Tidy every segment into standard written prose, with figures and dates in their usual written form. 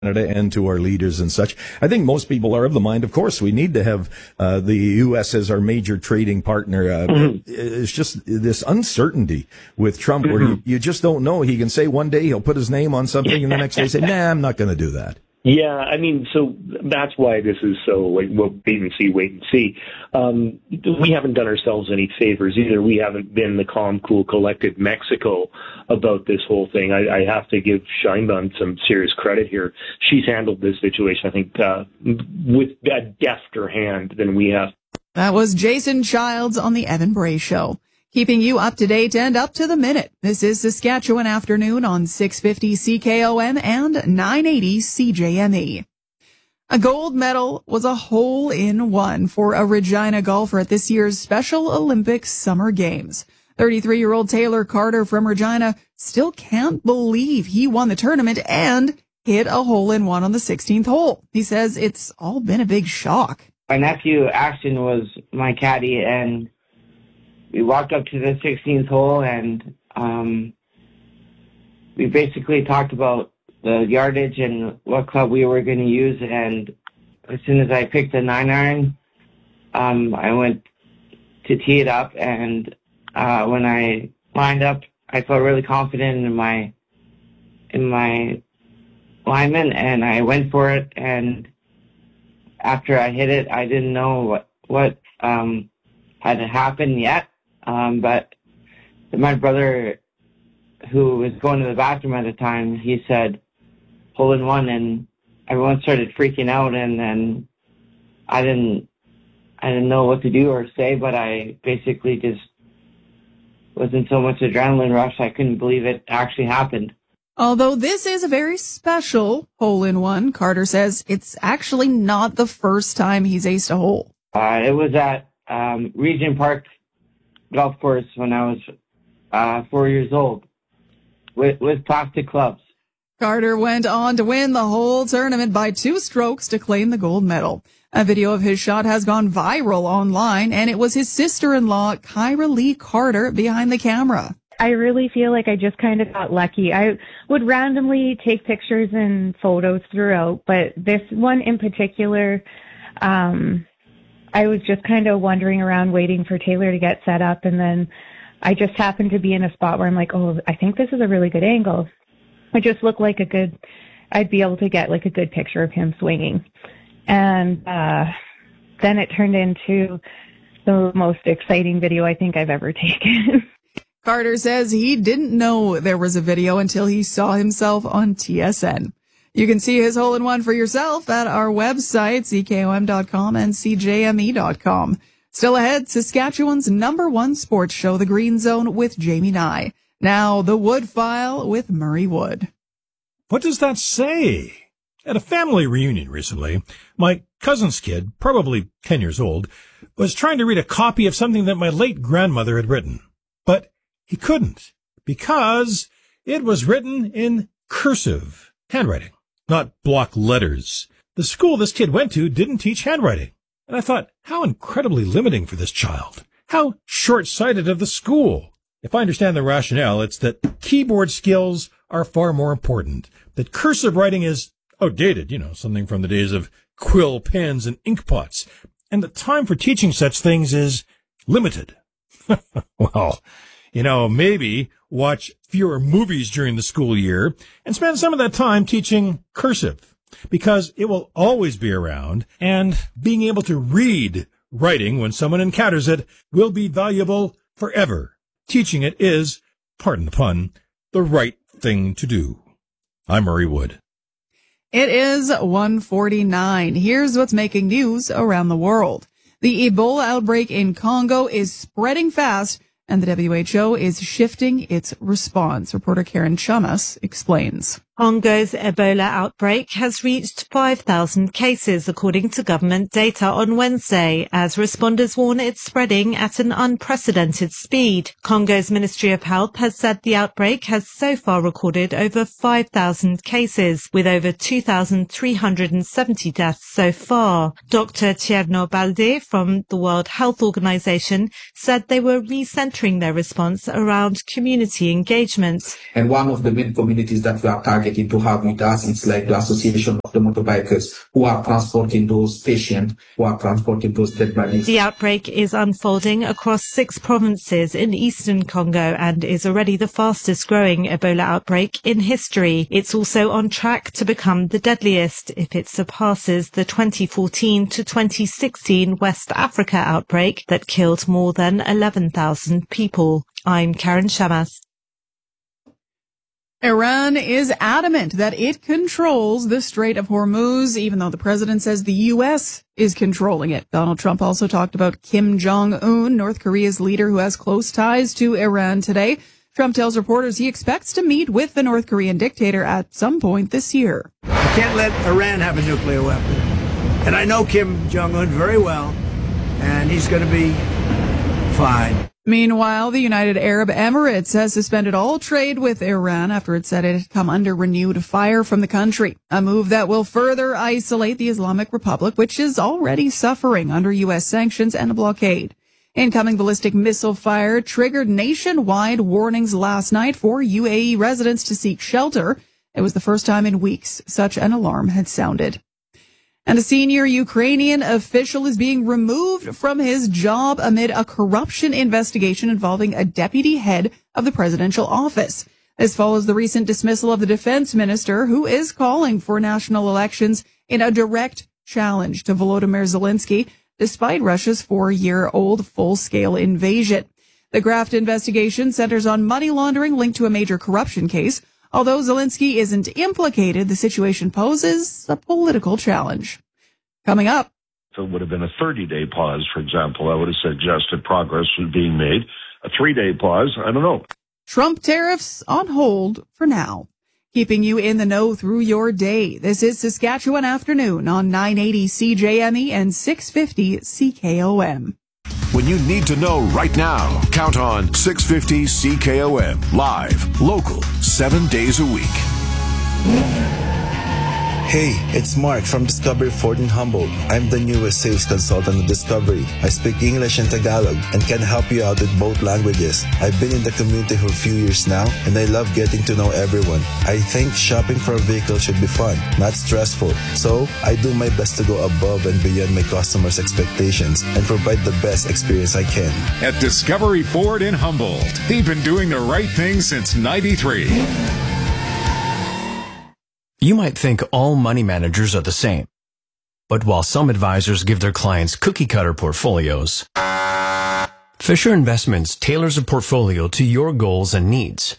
Canada and to our leaders and such. I think most people are of the mind, of course, we need to have the U.S. as our major trading partner. It's just this uncertainty with Trump where you just don't know. He can say one day he'll put his name on something and the next day say, nah, I'm not going to do that. Yeah, I mean, so that's why this is so, like, well, wait and see. We haven't done ourselves any favors either. We haven't been the calm, cool, collected Mexico about this whole thing. I have to give Sheinbaum some serious credit here. She's handled this situation, I think, with a defter hand than we have. That was Jason Childs on the Evan Bray Show. Keeping you up to date and up to the minute. This is Saskatchewan Afternoon on 650 CKOM and 980 CJME. A gold medal was a hole-in-one for a Regina golfer at this year's Special Olympics Summer Games. 33-year-old Taylor Carter from Regina still can't believe he won the tournament and hit a hole-in-one on the 16th hole. He says it's all been a big shock. My nephew Ashton was my caddy, and we walked up to the 16th hole, and we basically talked about the yardage and what club we were going to use. And as soon as I picked the 9-iron, I went to tee it up. And when I lined up, I felt really confident in my alignment, and I went for it. And after I hit it, I didn't know what had happened yet. But my brother, who was going to the bathroom at the time, he said, hole in one, and everyone started freaking out, and then I didn't know what to do or say, but I basically just was in so much adrenaline rush, I couldn't believe it actually happened. Although this is a very special hole-in-one, Carter says it's actually not the first time he's aced a hole. It was at Regent Park Golf Course when I was 4 years old with plastic clubs. Carter went on to win the whole tournament by 2 strokes to claim the gold medal. A video of his shot has gone viral online, and it was his sister-in-law, Kyra Lee Carter, behind the camera. I really feel like I just kind of got lucky. I would randomly take pictures and photos throughout, but this one in particular, I was just kind of wandering around waiting for Taylor to get set up, and then I just happened to be in a spot where I'm like, oh, I think this is a really good angle. It just looked like I'd be able to get like a good picture of him swinging. And then it turned into the most exciting video I think I've ever taken. Carter says he didn't know there was a video until he saw himself on TSN. You can see his hole-in-one for yourself at our website, CKOM.com and CJME.com. Still ahead, Saskatchewan's #1 sports show, The Green Zone, with Jamie Nye. Now, The Wood File with Murray Wood. What does that say? At a family reunion recently, my cousin's kid, probably 10 years old, was trying to read a copy of something that my late grandmother had written. But he couldn't, because it was written in cursive handwriting, not block letters. The school this kid went to didn't teach handwriting. And I thought, how incredibly limiting for this child. How short-sighted of the school. If I understand the rationale, it's that keyboard skills are far more important. That cursive writing is outdated, something from the days of quill pens and ink pots. And the time for teaching such things is limited. Well, maybe watch fewer movies during the school year and spend some of that time teaching cursive, because it will always be around, and being able to read writing when someone encounters it will be valuable forever. Teaching it is, pardon the pun, the right thing to do. I'm Murray Wood. It is 1:49. Here's what's making news around the world. The Ebola outbreak in Congo is spreading fast, and the WHO is shifting its response. Reporter Karen Chamas explains. Congo's Ebola outbreak has reached 5,000 cases, according to government data on Wednesday, as responders warn it's spreading at an unprecedented speed. Congo's Ministry of Health has said the outbreak has so far recorded over 5,000 cases, with over 2,370 deaths so far. Dr. Tierno Balde from the World Health Organization said they were recentering their response around community engagement. And one of the main communities that we are targeting society to have with us. It's like the Association of the Motorbikers who are transporting those patients, who are transporting those dead bodies. The outbreak is unfolding across 6 provinces in eastern Congo and is already the fastest growing Ebola outbreak in history. It's also on track to become the deadliest if it surpasses the 2014 to 2016 West Africa outbreak that killed more than 11,000 people. I'm Karen Shamas. Iran is adamant that it controls the Strait of Hormuz, even though the president says the U.S. is controlling it. Donald Trump also talked about Kim Jong-un, North Korea's leader who has close ties to Iran today. Trump tells reporters he expects to meet with the North Korean dictator at some point this year. You can't let Iran have a nuclear weapon. And I know Kim Jong-un very well, and he's going to be fine. Meanwhile, the United Arab Emirates has suspended all trade with Iran after it said it had come under renewed fire from the country, a move that will further isolate the Islamic Republic, which is already suffering under U.S. sanctions and a blockade. Incoming ballistic missile fire triggered nationwide warnings last night for UAE residents to seek shelter. It was the first time in weeks such an alarm had sounded. And a senior Ukrainian official is being removed from his job amid a corruption investigation involving a deputy head of the presidential office. This follows the recent dismissal of the defense minister, who is calling for national elections in a direct challenge to Volodymyr Zelensky, despite Russia's 4-year-old full-scale invasion. The graft investigation centers on money laundering linked to a major corruption case. Although Zelensky isn't implicated, the situation poses a political challenge. Coming up. If it would have been a 30-day pause, for example, I would have suggested progress was being made. A 3-day pause, I don't know. Trump tariffs on hold for now. Keeping you in the know through your day. This is Saskatchewan Afternoon on 980 CJME and 650 CKOM. When you need to know right now, count on 650 CKOM. Live, local, 7 days a week. Hey, it's Mark from Discovery Ford in Humboldt. I'm the newest sales consultant at Discovery. I speak English and Tagalog and can help you out with both languages. I've been in the community for a few years now, and I love getting to know everyone. I think shopping for a vehicle should be fun, not stressful. So, I do my best to go above and beyond my customers' expectations and provide the best experience I can. At Discovery Ford in Humboldt, they've been doing the right thing since '93. You might think all money managers are the same. But while some advisors give their clients cookie-cutter portfolios, Fisher Investments tailors a portfolio to your goals and needs.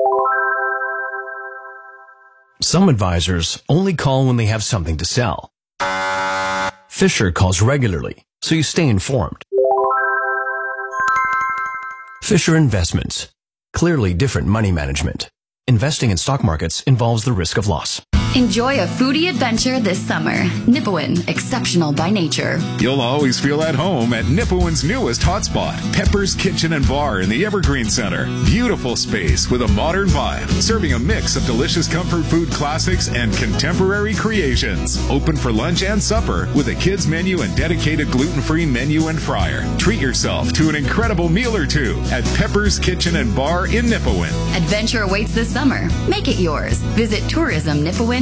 Some advisors only call when they have something to sell. Fisher calls regularly, so you stay informed. Fisher Investments. Clearly different money management. Investing in stock markets involves the risk of loss. Enjoy a foodie adventure this summer. Nipawin, exceptional by nature. You'll always feel at home at Nipawin's newest hotspot, Pepper's Kitchen and Bar in the Evergreen Center. Beautiful space with a modern vibe, serving a mix of delicious comfort food classics and contemporary creations. Open for lunch and supper with a kids menu and dedicated gluten-free menu and fryer. Treat yourself to an incredible meal or two at Pepper's Kitchen and Bar in Nipawin. Adventure awaits this summer. Make it yours. Visit tourismnipawin.com.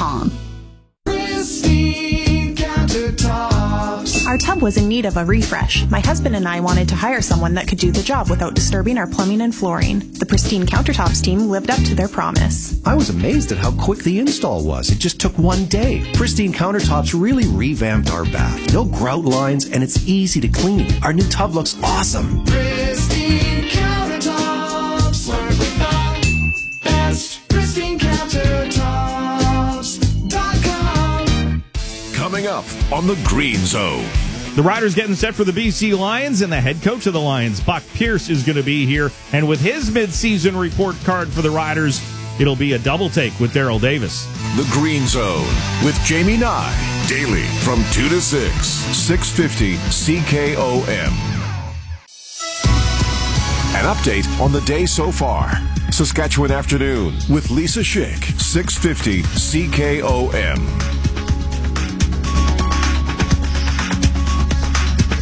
Pristine Countertops. Our tub was in need of a refresh. My husband and I wanted to hire someone that could do the job without disturbing our plumbing and flooring. The Pristine Countertops team lived up to their promise. I was amazed at how quick the install was. It just took 1 day. Pristine Countertops really revamped our bath. No grout lines, and it's easy to clean. Our new tub looks awesome. Pristine Countertops. Work with our best. Pristine Countertops.com. Coming up on the Green Zone. The Riders getting set for the BC Lions, and the head coach of the Lions, Buck Pierce, is going to be here. And with his midseason report card for the Riders, it'll be a double take with Daryl Davis. The Green Zone with Jamie Nye. Daily from 2 to 6. 650 CKOM. An update on the day so far. Saskatchewan Afternoon with Lisa Schick. 650 CKOM.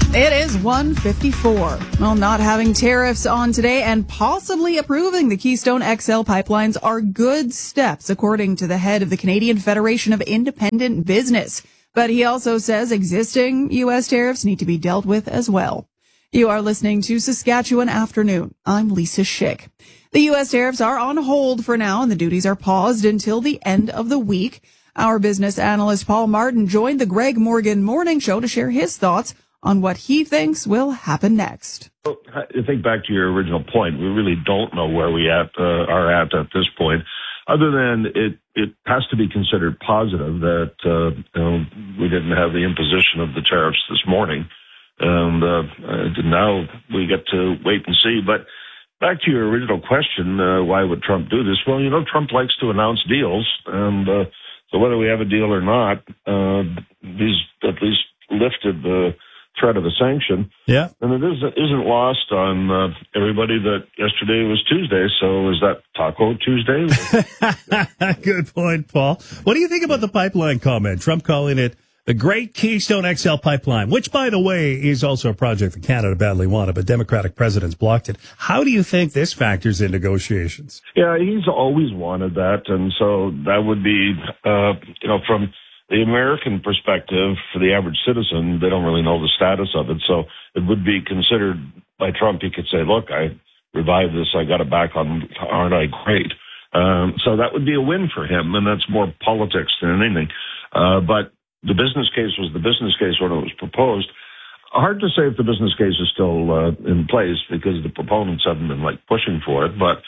It is 1:54. Well, not having tariffs on today and possibly approving the Keystone XL pipelines are good steps, according to the head of the Canadian Federation of Independent Business. But he also says existing U.S. tariffs need to be dealt with as well. You are listening to Saskatchewan Afternoon. I'm Lisa Schick. The U.S. tariffs are on hold for now, and the duties are paused until the end of the week. Our business analyst Paul Martin joined the Greg Morgan Morning Show to share his thoughts on what he thinks will happen next. Well, I think back to your original point, we really don't know where we are at this point, other than it has to be considered positive that we didn't have the imposition of the tariffs this morning, and now we get to wait and see. But back to your original question, why would Trump do this? Well, Trump likes to announce deals, and so whether we have a deal or not, he's at least lifted the threat of a sanction. Yeah. And it isn't lost on everybody that yesterday was Tuesday. So is that Taco Tuesday? Good point, Paul. What do you think about the pipeline comment? Trump calling it the Great Keystone XL Pipeline, which, by the way, is also a project that Canada badly wanted, but Democratic presidents blocked it. How do you think this factors in negotiations? Yeah, he's always wanted that. And so that would be, from the American perspective, for the average citizen, they don't really know the status of it. So it would be considered by Trump. He could say, look, I revived this. I got it back on. Aren't I great? So that would be a win for him. And that's more politics than anything. But the business case was the business case when it was proposed. Hard to say if the business case is still in place because the proponents haven't been pushing for it. But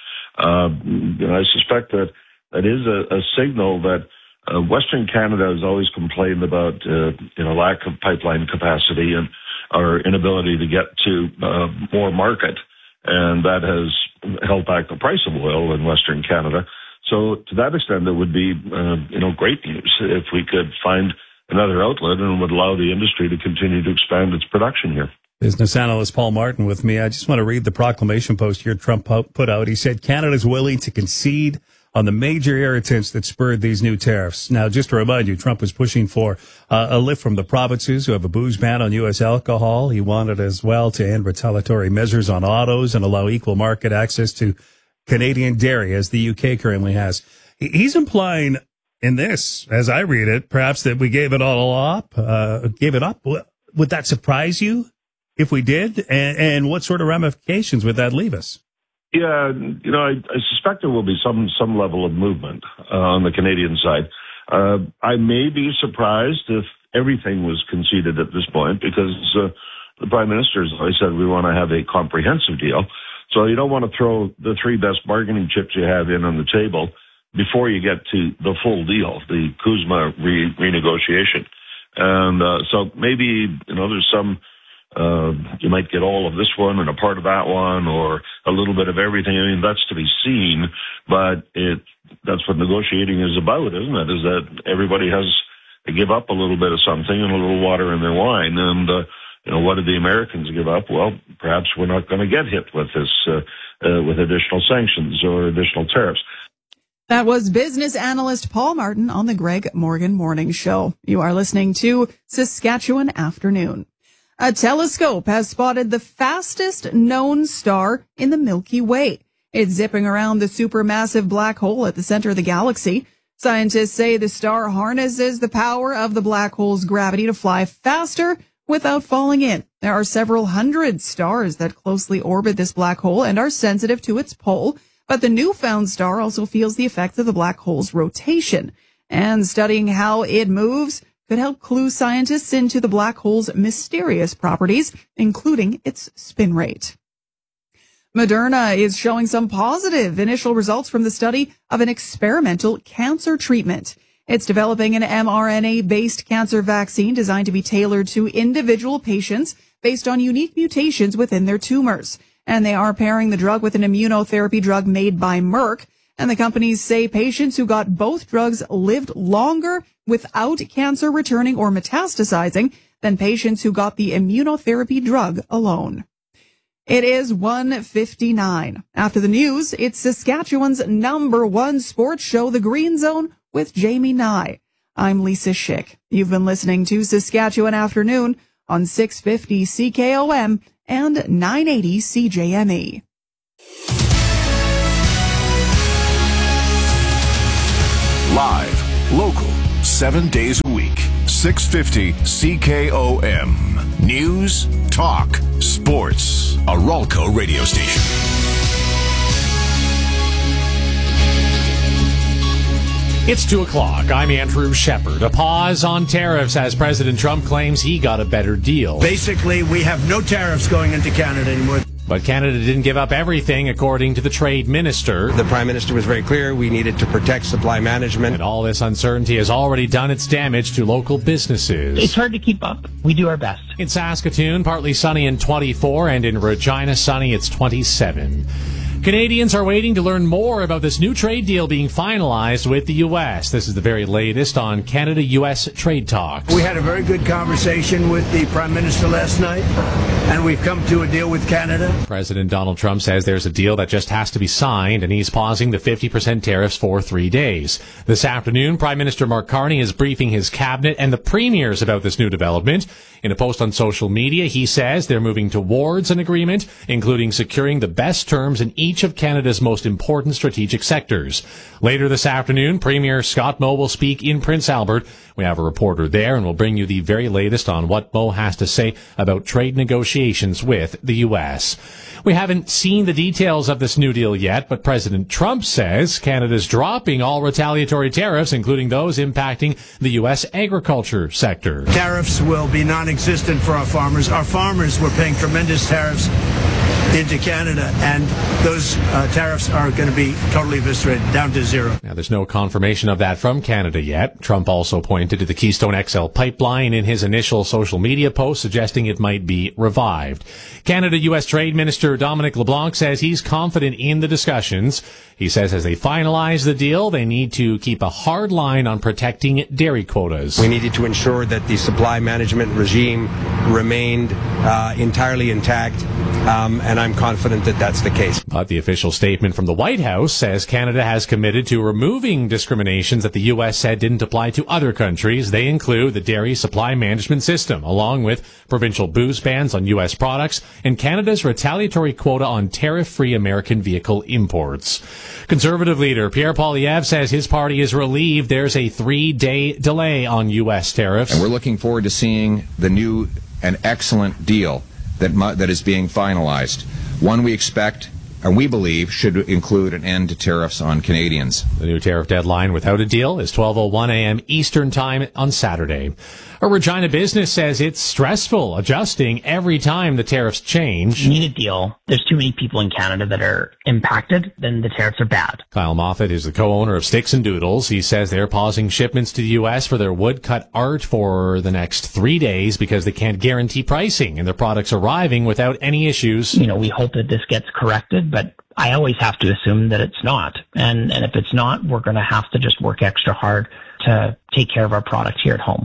I suspect that is a signal that Western Canada has always complained about lack of pipeline capacity and our inability to get to more market, and that has held back the price of oil in Western Canada. So to that extent, it would be great news if we could find another outlet and would allow the industry to continue to expand its production here. Business analyst Paul Martin with me. I just want to read the proclamation post here Trump put out. He said Canada's willing to concede on the major irritants that spurred these new tariffs. Now, just to remind you, Trump was pushing for a lift from the provinces who have a booze ban on U.S. alcohol. He wanted as well to end retaliatory measures on autos and allow equal market access to Canadian dairy, as the U.K. currently has. He's implying in this, as I read it, perhaps that we gave it all up, gave it up. Would that surprise you if we did? And what sort of ramifications would that leave us? Yeah, I suspect there will be some level of movement on the Canadian side. I may be surprised if everything was conceded at this point because the Prime Minister has always said we want to have a comprehensive deal. So you don't want to throw the three best bargaining chips you have in on the table before you get to the full deal, the CUSMA renegotiation. And so maybe, there's some you might get all of this one and a part of that one or a little bit of everything. I mean, that's to be seen, but that's what negotiating is about, isn't it? Is that everybody has to give up a little bit of something and a little water in their wine. And, what did the Americans give up? Well, perhaps we're not going to get hit with this, with additional sanctions or additional tariffs. That was business analyst Paul Martin on the Greg Morgan Morning Show. You are listening to Saskatchewan Afternoon. A telescope has spotted the fastest known star in the Milky Way. It's zipping around the supermassive black hole at the center of the galaxy. Scientists say the star harnesses the power of the black hole's gravity to fly faster without falling in. There are several hundred stars that closely orbit this black hole and are sensitive to its pull, but the newfound star also feels the effects of the black hole's rotation. And studying how it moves could help clue scientists into the black hole's mysterious properties, including its spin rate. Moderna is showing some positive initial results from the study of an experimental cancer treatment. It's developing an mRNA-based cancer vaccine designed to be tailored to individual patients based on unique mutations within their tumors. And they are pairing the drug with an immunotherapy drug made by Merck. And the companies say patients who got both drugs lived longer without cancer returning or metastasizing than patients who got the immunotherapy drug alone. It is 1:59. After the news, it's Saskatchewan's #1 sports show, The Green Zone, with Jamie Nye. I'm Lisa Schick. You've been listening to Saskatchewan Afternoon on 650 CKOM and 980 CJME. Live, local, 7 days a week. 650 CKOM. News, talk, sports. A Ralco radio station. It's 2 o'clock. I'm Andrew Shepard. A pause on tariffs as President Trump claims he got a better deal. Basically, we have no tariffs going into Canada anymore. But Canada didn't give up everything, according to the trade minister. The Prime Minister was very clear we needed to protect supply management. And all this uncertainty has already done its damage to local businesses. It's hard to keep up. We do our best. In Saskatoon, partly sunny and 24, and in Regina, sunny, it's 27. Canadians are waiting to learn more about this new trade deal being finalized with the U.S. This is the very latest on Canada-U.S. trade talks. We had a very good conversation with the Prime Minister last night, and we've come to a deal with Canada. President Donald Trump says there's a deal that just has to be signed, and he's pausing the 50% tariffs for 3 days. This afternoon, Prime Minister Mark Carney is briefing his cabinet and the premiers about this new development. In a post on social media, he says they're moving towards an agreement, including securing the best terms in each of Canada's most important strategic sectors. Later this afternoon, Premier Scott Moe will speak in Prince Albert. We have a reporter there, and we'll bring you the very latest on what Moe has to say about trade negotiations with the U.S. We haven't seen the details of this new deal yet, but President Trump says Canada's dropping all retaliatory tariffs, including those impacting the U.S. agriculture sector. Tariffs will be non-existent for our farmers. Our farmers were paying tremendous tariffs into Canada, and those tariffs are going to be totally eviscerated, down to zero. Now, there's no confirmation of that from Canada yet. Trump also pointed to the Keystone XL pipeline in his initial social media post, suggesting it might be revived. Canada-U.S. Trade Minister Dominic LeBlanc says he's confident in the discussions. He says as they finalize the deal, they need to keep a hard line on protecting dairy quotas. We needed to ensure that the supply management regime remained entirely intact, and I'm confident that that's the case. But the official statement from the White House says Canada has committed to removing discriminations that the U.S. said didn't apply to other countries. They include the dairy supply management system, along with provincial booze bans on U.S. products and Canada's retaliatory quota on tariff-free American vehicle imports. Conservative leader Pierre Poilievre says his party is relieved there's a 3-day delay on U.S. tariffs. And we're looking forward to seeing the new and excellent deal that is being finalized. One we expect and we believe should include an end to tariffs on Canadians. The new tariff deadline without a deal is 12:01 a.m. Eastern Time on Saturday. A Regina business says it's stressful adjusting every time the tariffs change. You need a deal. There's too many people in Canada that are impacted, then the tariffs are bad. Kyle Moffat is the co-owner of Sticks and Doodles. He says they're pausing shipments to the U.S. for their woodcut art for the next 3 days because they can't guarantee pricing and their products arriving without any issues. You know, we hope that this gets corrected, but I always have to assume that it's not. And if it's not, we're going to have to just work extra hard to take care of our product here at home.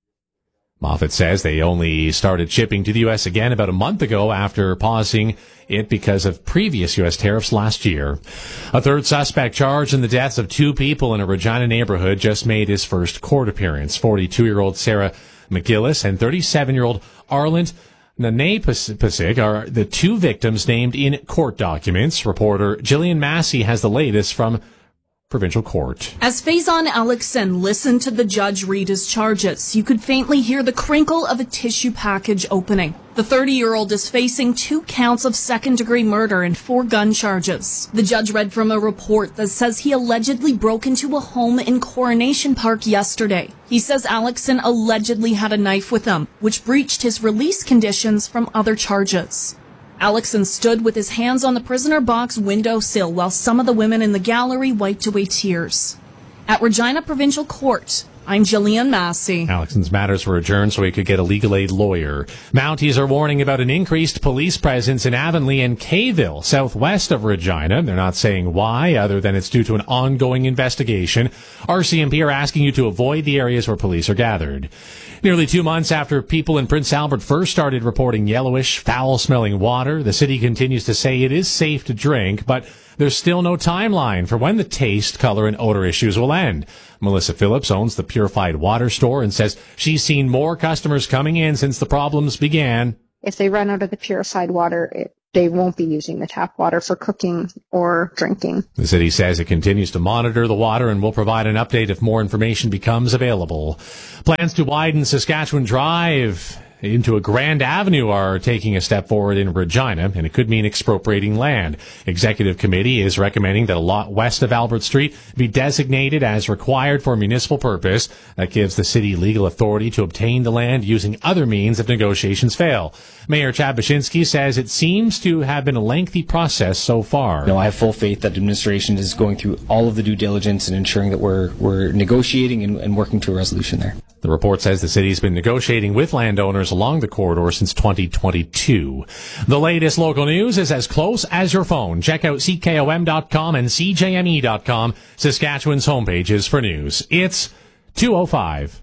Moffat says they only started shipping to the U.S. again about a month ago after pausing it because of previous U.S. tariffs last year. A third suspect charged in the deaths of 2 people in a Regina neighborhood just made his first court appearance. 42-year-old Sarah McGillis and 37-year-old Arland Nane-Pasik are the 2 victims named in court documents. Reporter Jillian Massey has the latest from Provincial Court. As Faison Alexen listened to the judge read his charges, you could faintly hear the crinkle of a tissue package opening. The 30-year-old is facing 2 counts of second-degree murder and 4 gun charges. The judge read from a report that says he allegedly broke into a home in Coronation Park yesterday. He says Alexen allegedly had a knife with him, which breached his release conditions from other charges. Alexen stood with his hands on the prisoner box windowsill while some of the women in the gallery wiped away tears. At Regina Provincial Court, I'm Jillian Massey. Alexen's matters were adjourned so he could get a legal aid lawyer. Mounties are warning about an increased police presence in Avonlea and Kayville, southwest of Regina. They're not saying why, other than it's due to an ongoing investigation. RCMP are asking you to avoid the areas where police are gathered. Nearly 2 months after people in Prince Albert first started reporting yellowish, foul-smelling water, the city continues to say it is safe to drink, but there's still no timeline for when the taste, color, and odor issues will end. Melissa Phillips owns the Purified Water store and says she's seen more customers coming in since the problems began. If they run out of the purified water, they won't be using the tap water for cooking or drinking. The city says it continues to monitor the water and will provide an update if more information becomes available. Plans to widen Saskatchewan Drive into a Grand Avenue are taking a step forward in Regina, and it could mean expropriating land. Executive Committee is recommending that a lot west of Albert Street be designated as required for a municipal purpose. That gives the city legal authority to obtain the land using other means if negotiations fail. Mayor Chad Bashinsky says it seems to have been a lengthy process so far. I have full faith that the administration is going through all of the due diligence and ensuring that we're negotiating and working to a resolution there. The report says the city's been negotiating with landowners along the corridor since 2022. The latest local news is as close as your phone. Check out CKOM.com and CJME.com, Saskatchewan's homepages for news. It's 2:05.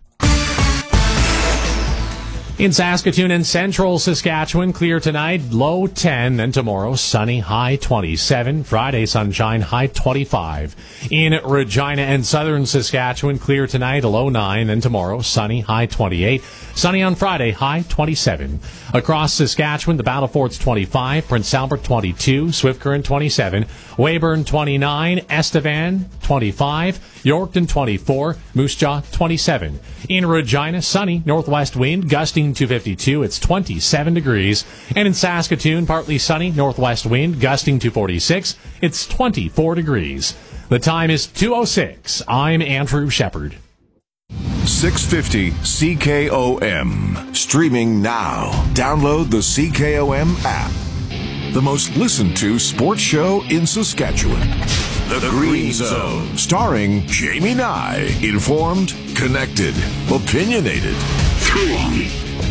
In Saskatoon and central Saskatchewan, clear tonight, low 10. Then tomorrow, sunny, high 27. Friday, sunshine, high 25. In Regina and southern Saskatchewan, clear tonight, a low 9. Then tomorrow, sunny, high 28. Sunny on Friday, high 27. Across Saskatchewan, the Battle Fort's 25. Prince Albert, 22. Swift Current, 27. Weyburn, 29. Estevan, 25. Yorkton, 24. Moose Jaw, 27. In Regina, sunny, northwest wind, gusting to 52. It's 27 degrees. And in Saskatoon, partly sunny, northwest wind, gusting to 46. It's 24 degrees. The time is 2:06. I'm Andrew Shepard. 650 CKOM. Streaming now. Download the CKOM app. The most listened to sports show in Saskatchewan. The Green Zone. Starring Jamie Nye. Informed, connected, opinionated. 3